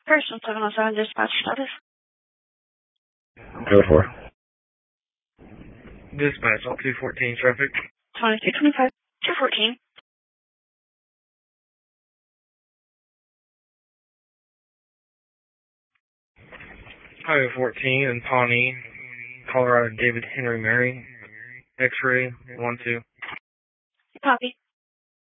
Person 707 dispatch status. Code 4. Dispatch on 214 traffic. 2225, 214. Highway 14 in Pawnee, Colorado, David Henry Mary. X-ray 12. Copy.